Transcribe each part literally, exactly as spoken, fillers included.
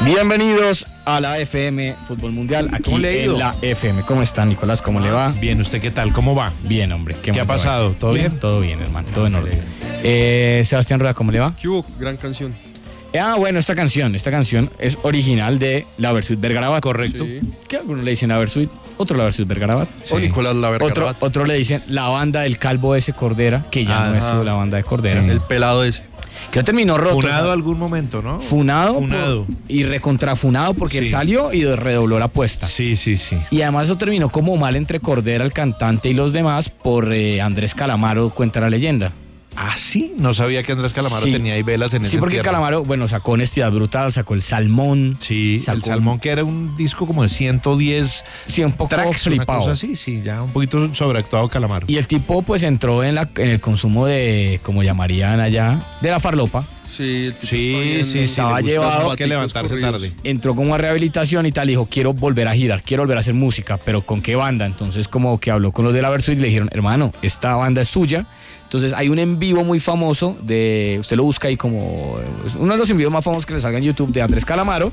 Bienvenidos a la F M Fútbol Mundial, aquí en la F M. ¿Cómo está, Nicolás? ¿Cómo le va? Bien, ¿usted qué tal? ¿Cómo va? Bien, hombre. ¿Qué, ¿Qué ha pasado? ¿Todo bien? bien? Todo bien, hermano, todo en orden. Eh, Sebastián Rueda, ¿cómo le va? ¿Qué hubo? Gran canción. Ah, bueno, esta canción, esta canción es original de La Versuit Vergarabat. Correcto. Sí. Que algunos le dicen La Versuit, otro La Versuit Vergarabat. O Nicolás La Otro, Vergarabat. otro le dicen la banda del calvo ese Cordera, que ya no Ajá. es la banda de Cordera. Sí, el pelado ese. Que terminó roto. Funado algún momento, ¿no? Funado. Funado. Por, y recontrafunado porque Sí. él salió y redobló la apuesta. Sí, sí, sí. Y además eso terminó como mal entre Cordera, el cantante, y los demás por eh, Andrés Calamaro, cuenta la leyenda. Ah, sí. No sabía que Andrés Calamaro Sí. tenía ahí velas en ese Sí, porque entierro. Calamaro, bueno, sacó Honestidad Brutal, sacó El Salmón. Sí, sacó, el Salmón, que era un disco como de ciento diez Sí, un poco tracks, una flipado. cosa así, sí, ya un poquito sobreactuado Calamaro. Y el tipo pues entró en, la, en el consumo de, como llamarían allá, de la farlopa. Sí, el tipo Sí, está bien, sí, sí, estaba le gusta llevado, eso, hay que levantarse corridos. tarde. Entró como a rehabilitación y tal, dijo, quiero volver a girar, quiero volver a hacer música, pero ¿con qué banda? Entonces como que habló con los de la Versuit y le dijeron, hermano, esta banda es suya. Entonces hay un en vivo muy famoso de, usted lo busca ahí como, uno de los en vivos más famosos que le salga en YouTube de Andrés Calamaro,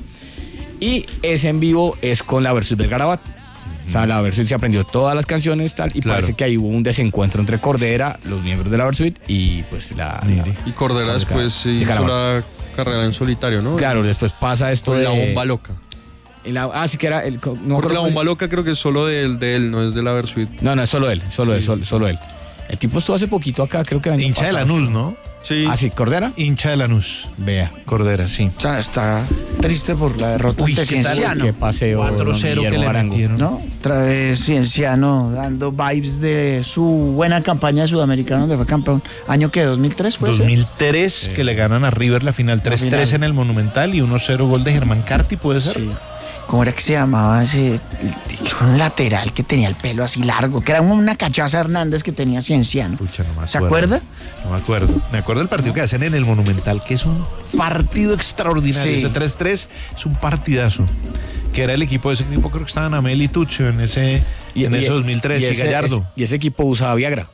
y ese en vivo es con la Versuit Vergarabat. O sea, la Versuit se aprendió todas las canciones tal, y Claro. parece que ahí hubo un desencuentro entre Cordera, los miembros de la Versuit, y pues la... la- Y Cordera después sí, de hizo Calamaro. la carrera en solitario, ¿no? Claro, después pasa esto Con de... La Bomba Loca. en la- ah, sí que era... El, no, Porque creo La que- Bomba Loca creo que es solo de él, de él, no es de la Versuit. No, no, es solo él, solo Sí. él, solo, solo él. El tipo estuvo hace poquito acá, creo que el año Hincha de pasado. Lanús, ¿no? Sí. Ah, sí, Cordera. Hincha de Lanús. Vea. Cordera, sí. O sea, está triste por la derrota Uy, ante ¿qué tal? Cienciano, Qué paseo. cuatro don cero que Guillermo le Arango. metieron. ¿no? Otra vez Cienciano dando vibes de su buena campaña de Sudamericano donde fue campeón. ¿Año que ¿dos mil tres fue ese? dos mil tres, que le ganan a River la final tres tres final. en el Monumental y uno cero gol de Germán Carti, ¿puede ser? Sí. ¿Cómo era que se llamaba ese? Un lateral que tenía el pelo así largo, que era una cachaza Hernández que tenía Cienciano. Pucha, no me acuerdo. ¿Se acuerda? No me acuerdo. Me acuerdo del partido que hacen en el Monumental, que es un partido extraordinario. Sí. Ese tres tres es un partidazo. Que era el equipo de ese equipo, creo que estaban Amel y Tucho en ese, en ese dos mil tres, y, ese, Gallardo. es- y ese equipo usaba Viagra.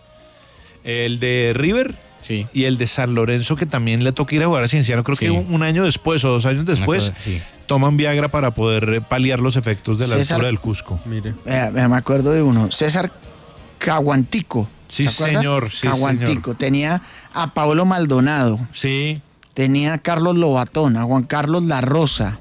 El de River Sí. y el de San Lorenzo, que también le toca ir a jugar a Cienciano, creo Sí. que un, un año después o dos años después, Una cosa- sí. toman Viagra para poder eh, paliar los efectos de la César- altura del Cusco. Mire. Eh, me acuerdo de uno, César Caguantico. Sí, ¿se acuerda? señor, sí, Caguantico. Tenía a Pablo Maldonado, Sí, tenía a Carlos Lobatón, a Juan Carlos La Rosa,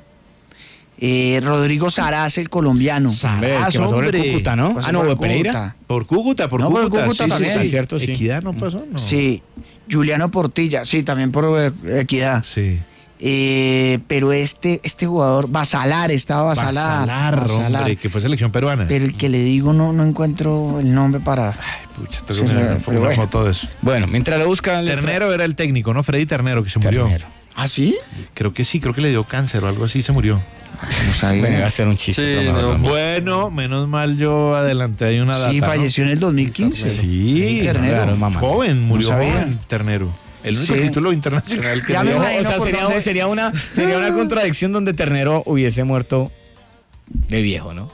eh, Rodrigo Saraz, el colombiano. Hombre, el que pasó por el hombre. Cúcuta, ¿no? Pasó Ah, no, por de Pereira. Cúcuta. por Cúcuta, por No, por Cúcuta. Cúcuta sí, también. sí, sí. Es cierto, sí. Equidad no pasó, ¿no? Sí, Juliano Portilla, sí, también por eh, Equidad. Sí. Eh, pero este, este jugador, Basalar, estaba Basalar. Basalar, Basalar. hombre, que fue selección peruana. Pero el que le digo no, no encuentro el nombre para... Ay, pucha, tengo Sí, que pero una, una bueno. foto de eso. Bueno, mientras lo buscan... le Ternero era el técnico, ¿no? Freddy Ternero, que se murió. Ternero. ¿Ah, sí? Creo que sí, creo que le dio cáncer o algo así, se murió. No sabía. Bueno, iba a hacer un chiste. Sí, pero mejor no, no. Bueno, menos mal yo adelanté ahí una data, Sí, ¿no? falleció en el dos mil quince. Sí, Ternero. Claro, mamá. joven, murió No sabía. joven, Ternero. El único Sí. título internacional que Ya dio. me O imagino sea, por sería, dónde- sería una, sería una contradicción donde Ternero hubiese muerto de viejo, ¿no?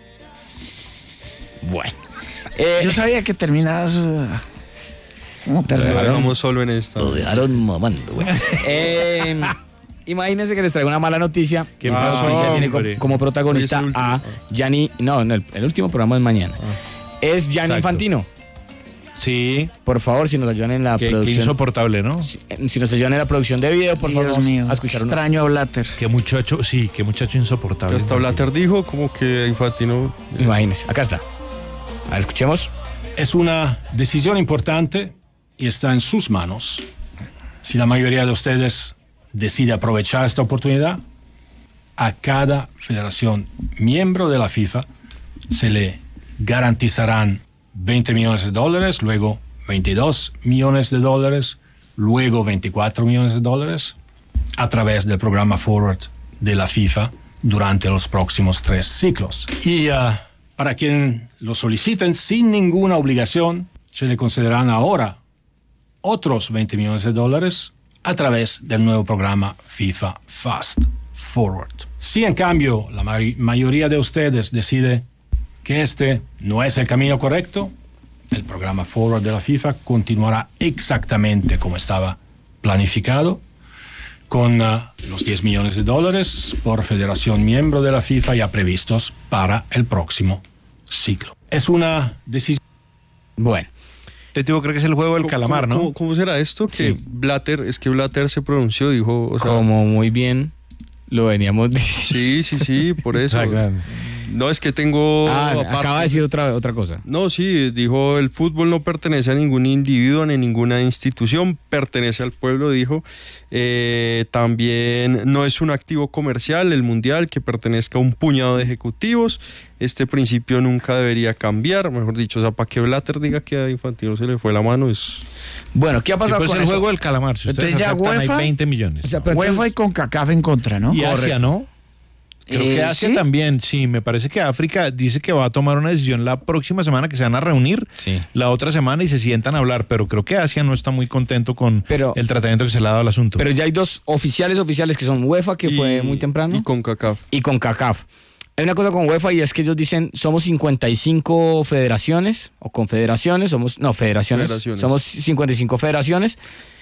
Bueno. Eh, Yo sabía que terminabas... uh, como Ahora Ternero. vamos solo en esta. Lo dejaron mamando, güey. eh, imagínense que les traigo una mala noticia. ¿Qué Esa pasó, noticia tiene hombre? como, como protagonista Hoy es el último. a Gianni. No, no, el, el último programa es mañana. Es Gianni Exacto. Infantino. Sí, Por favor, si nos ayudan en la qué, qué producción. insoportable, ¿no? Si, si nos ayudan en la producción de video, por favor, Dios vamos mío, a escuchar una. extraño a Blatter. Qué muchacho, sí, qué muchacho insoportable. Hasta Blatter dijo como que Infantino... Imagínense, acá está. A ver, escuchemos. Es una decisión importante y está en sus manos. Si la mayoría de ustedes decide aprovechar esta oportunidad, a cada federación miembro de la FIFA se le garantizarán veinte millones de dólares, luego veintidós millones de dólares, luego veinticuatro millones de dólares a través del programa Forward de la FIFA durante los próximos tres ciclos. Y uh, para quien lo soliciten sin ninguna obligación, se le concederán ahora otros veinte millones de dólares a través del nuevo programa FIFA Fast Forward. Si en cambio la ma- mayoría de ustedes decide que este no es el camino correcto, el programa Forward de la FIFA continuará exactamente como estaba planificado, con uh, los diez millones de dólares por federación miembro de la FIFA ya previstos para el próximo ciclo. Es una decisión. Bueno. Este tipo creo que es el juego del ¿Cómo- calamar, cómo- ¿no? ¿Cómo, cómo será esto? Que Sí. Blatter, es que Blatter se pronunció, dijo, o sea, Como muy bien lo veníamos diciendo. sí, sí, sí, por eso. Ah, claro. No, es que tengo... Ah, aparte- acaba de decir otra, otra cosa. No, sí, dijo, el fútbol no pertenece a ningún individuo ni ninguna institución, pertenece al pueblo, dijo. Eh, también no es un activo comercial el mundial que pertenezca a un puñado de ejecutivos. Este principio nunca debería cambiar, mejor dicho, o sea, para que Blatter diga que a Infantino se le fue la mano es... Bueno, ¿qué ha pasado Tipo, es con el eso? juego del calamar. Si ustedes Entonces ya aceptan, UEFA- hay veinte millones. O sea, pero UEFA entonces- y CONCACAF en contra, ¿no? y Asia, Correcto. ¿no? Creo Eh, que Asia ¿sí? también, sí. Me parece que África dice que va a tomar una decisión la próxima semana, que se van a reunir Sí. la otra semana y se sientan a hablar, pero creo que Asia no está muy contento con Pero- el tratamiento que se le ha dado al asunto. Pero ya hay dos oficiales oficiales que son UEFA, que y- fue muy temprano, Y con CACAF. y con CACAF. Hay una cosa con UEFA y es que ellos dicen, somos cincuenta y cinco federaciones o confederaciones, somos, no, federaciones, Federaciones. somos cincuenta y cinco federaciones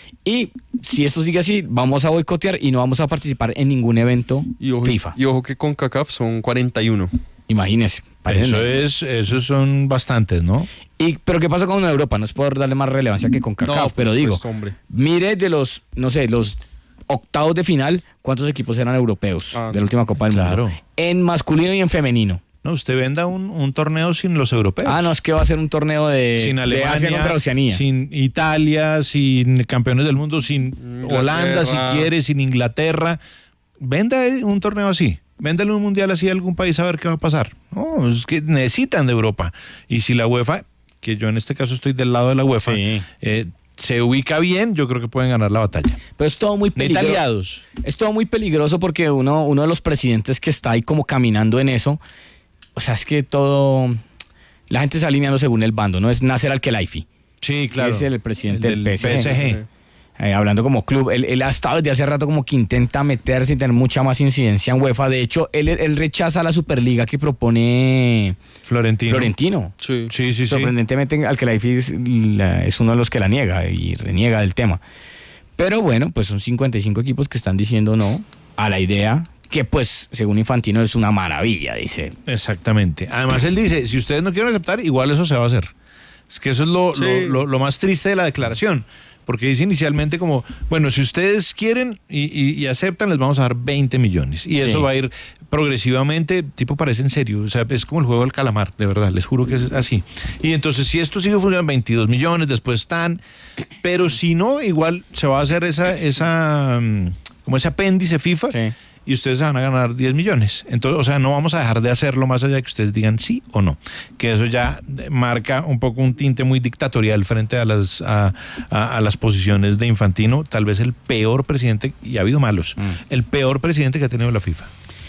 y si esto sigue así, vamos a boicotear y no vamos a participar en ningún evento Y ojo, FIFA. y ojo que con CACAF son cuarenta y uno. Imagínense. parecen- eso es, esos son bastantes, ¿no? Y, pero ¿qué pasa con Europa? No es por darle más relevancia que con CACAF, No, por pero digo, supuesto, hombre. mire de los, no sé, los octavos de final, ¿cuántos equipos eran europeos Ah, de la última Copa del claro. Mundo? En masculino y en femenino. No, usted venda un, un torneo sin los europeos. Ah, no, es que va a ser un torneo de, sin de Alemania, Asia contra Oceanía. sin Italia, sin campeones del mundo, sin Inglaterra. Holanda, si quiere, sin Inglaterra. Venda un torneo así. Véndale un mundial así a algún país a ver qué va a pasar. No, es que necesitan de Europa. Y si la UEFA, que yo en este caso estoy del lado de la UEFA, Sí. eh, se ubica bien, yo creo que pueden ganar la batalla. Pero es todo muy Necesita peligroso. aliados. Es todo muy peligroso porque uno, uno de los presidentes que está ahí como caminando en eso, o sea, es que todo, la gente se alineando según el bando, ¿no? Es Nasser Al-Khelaifi. Sí, claro. Es el presidente El del P S G. Eh, hablando como club, él, él ha estado desde hace rato como que intenta meterse y tener mucha más incidencia en UEFA. De hecho, él, él rechaza la Superliga que propone Florentino. Florentino. Sí. Sí, sí, sí. Sorprendentemente, Al-Khelaifi es, la- es uno de los que la niega y reniega del tema. Pero bueno, pues son cincuenta y cinco equipos que están diciendo no a la idea, que pues, según Infantino, es una maravilla, dice. Exactamente. Además, él dice, si ustedes no quieren aceptar, igual eso se va a hacer. Es que eso es lo, Sí. lo, lo- lo más triste de la declaración. Porque dice inicialmente como, bueno, si ustedes quieren y, y- y aceptan, les vamos a dar veinte millones. Y eso Sí. va a ir progresivamente, tipo parece en serio, o sea, es como el juego del calamar, de verdad, les juro que es así. Y entonces, si esto sigue funcionando, veintidós millones, después están, pero si no, igual se va a hacer esa, esa mm, como ese apéndice FIFA. Sí. Y ustedes se van a ganar diez millones. Entonces, o sea, no vamos a dejar de hacerlo más allá de que ustedes digan sí o no. Que eso ya marca un poco un tinte muy dictatorial frente a las, a, a- a las posiciones de Infantino. Tal vez el peor presidente, y ha habido malos, Mm. el peor presidente que ha tenido la FIFA.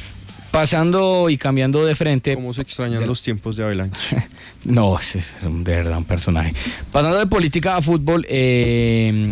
Pasando y cambiando de frente. Cómo se extrañan de- los tiempos de Avalanche. No, ese es un- de verdad un personaje. Pasando de política a fútbol, eh,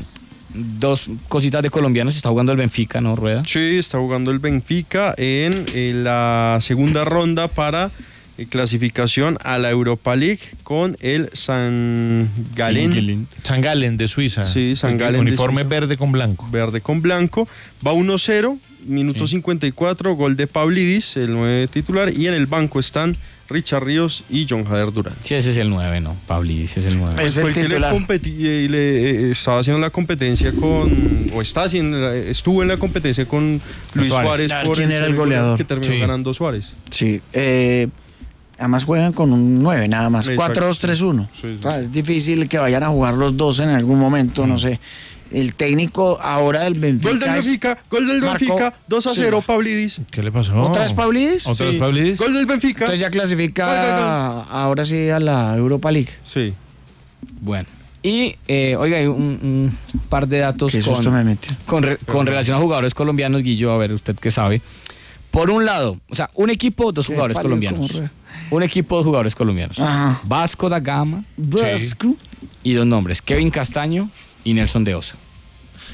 dos cositas de colombianos. Está jugando el Benfica, ¿no, Rueda? Sí, está jugando el Benfica en, eh, la segunda ronda para eh, clasificación a la Europa League con el San Gallen. San Galen de Suiza. Sí, San Galen de Uniforme Suiza. verde con blanco. Verde con blanco. Va uno cero, minuto Sí. cincuenta y cuatro, gol de Pavlidis, el nueve titular. Y en el banco están Richard Ríos y John Jader Durán. Sí, ese es el nueve, ¿no? Pabli, ese es el nueve. Es el Fue el que le, titular. competi- eh, le, eh, estaba haciendo la competencia con, o está haciendo, estuvo en la competencia con Luis Suárez. Suárez, Claro, por ¿quién era el ser goleador? que terminó Sí. ganando Suárez. Sí. eh, además juegan con un nueve nada más. Exacto. cuatro dos tres uno. Sí, sí. O sea, es difícil que vayan a jugar los dos en algún momento, no sé. El técnico ahora del Benfica. Gol del es- Benfica, gol del Marcó- Benfica, dos a cero, Sí. Pavlidis. ¿Qué le pasó? ¿Otra vez Pavlidis? ¿Otra vez Sí. Pavlidis? Gol del Benfica. Entonces ya clasifica Gol, gol, ahora sí a la Europa League. Sí. Bueno. Y, eh, oiga, hay un, un par de datos Qué susto con, me metió. con, re- con relación a jugadores colombianos, Guillo, a ver usted qué sabe. Por un lado, o sea, un equipo, dos Sí, jugadores pálido colombianos. como re- Un equipo, dos jugadores colombianos. Ajá. Vasco da Gama Vasco. y dos nombres, Kevin Castaño y Nelson de Osa.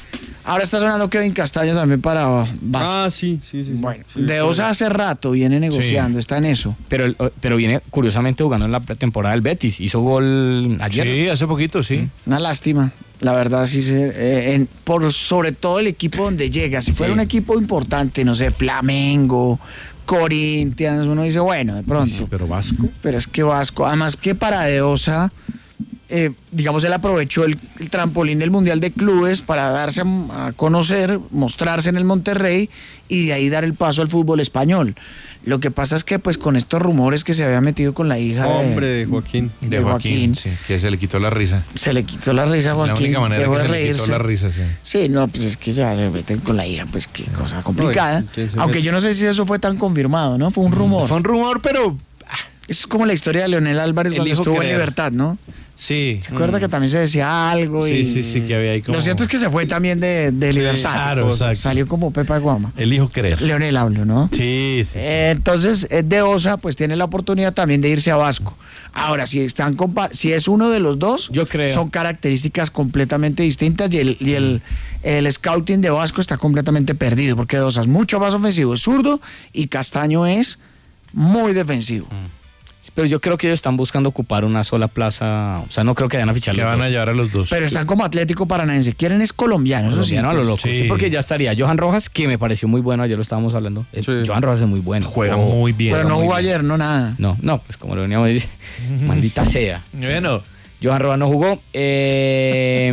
Ahora está sonando Kevin Castaño también para Vasco. Ah, sí, sí, sí. sí. Bueno, Sí, De sí. Osa hace rato viene negociando, está en eso. Pero, el- pero viene curiosamente jugando en la pretemporada del Betis. Hizo gol ayer. Sí, hace poquito, sí. Una lástima, la verdad, sí, se- eh, en- por sobre todo el equipo donde llega. Si fuera Sí. un equipo importante, no sé, Flamengo, Corinthians, uno dice, bueno, de pronto. Sí, pero Vasco. Pero es que Vasco, además que para De Osa, eh, digamos, él aprovechó el, el trampolín del Mundial de Clubes para darse a, a conocer, mostrarse en el Monterrey y de ahí dar el paso al fútbol español. Lo que pasa es que pues con estos rumores que se había metido con la hija de- Hombre de Joaquín. De, de Joaquín, Joaquín. sí, que se le quitó la risa. se le quitó la risa a La Joaquín, única manera dejó que de se le quitó reírse. la risa, sí. Sí, no, pues es que se va a meter con la hija, pues qué cosa complicada. No, ¿quién se Aunque mete? yo no sé si eso fue tan confirmado, ¿no? Fue un rumor. Fue un rumor, pero Eso es como la historia de Leonel Álvarez El cuando hijo estuvo creer. en Libertad, ¿no? sí. ¿Se acuerda que también se decía algo? Y... Sí, sí, sí, que había ahí como... Lo cierto es que se fue también de, de Libertad. claro, exacto. Salió como Pepa Guama. El hijo creer. Leonel hablo, ¿no? Sí, sí. sí. Eh, Entonces, eh, De Osa pues tiene la oportunidad también de irse a Vasco. Ahora, si están compa- si es uno de los dos, Yo creo. son características completamente distintas y el, y el, el scouting de Vasco está completamente perdido, porque De Osa es mucho más ofensivo, es zurdo, y Castaño es muy defensivo. Pero yo creo que ellos están buscando ocupar una sola plaza. O sea, no creo que vayan a fichar Que los van a dos. llevar a los dos. Pero están como Atlético Paranaense, quieren es colombiano, eso sí. Colombiano a lo pues. loco. sí. Sí, porque ya estaría Johan Rojas, que me pareció muy bueno, ayer lo estábamos hablando. Eh, Sí. Johan Rojas es muy bueno. Juega Oh. muy bien. Pero no muy jugó bien. ayer, no nada. No, no, pues como lo veníamos diciendo, maldita sea. Bueno, Johan Rojas no jugó. Eh,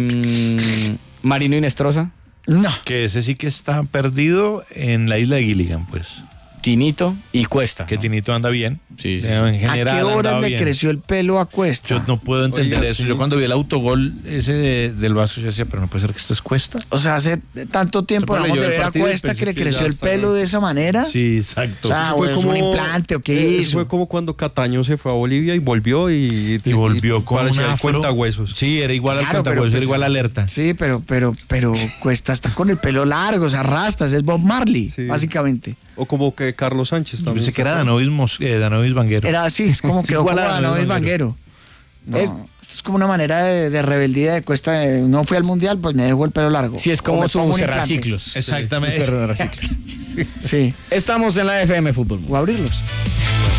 mm, Marino Inestrosa, No. que ese sí que está perdido en la isla de Gilligan, pues. Tinito y Cuesta. Que Tinito anda bien. Sí, sí. Eh, En ¿A general qué hora andaba le bien. creció el pelo a Cuesta? Yo no puedo entender Oiga, eso. sí. Yo cuando vi el autogol ese de- del Vasco, yo decía, pero no puede ser que esto es Cuesta. O sea, hace tanto tiempo Se pone dejamos de yo el ver a partido y Cuesta pensé que le que creció ya el está, pelo ¿no? de esa manera. Sí, exacto. O sea, Eso fue ¿es un implante o qué eh, hizo? eso fue como cuando Cataño se fue a Bolivia y volvió y, y volvió con parecía una el cuentahuesos. Sí, era igual Claro, al pero cuentahuesos, pues- era igual a alerta. Sí, pero, pero, pero Cuesta está con el pelo largo, se arrastra, es Bob Marley, Sí. básicamente. O como que Carlos Sánchez Yo también. pensé que era Danovis, Mos- eh, Danovis Vanguero. Era así, es como que Igual a como Danovis Danovis Vanguero. No, Es- esto es como una manera de, de rebeldía de Cuesta. de, no fui al mundial, pues me dejo el pelo largo. Sí, es O como me su pongo un cerrar implante. ciclos. Exactamente. Su cerrar ciclos. Sí, Estamos en la F M Fútbol. o abrirlos.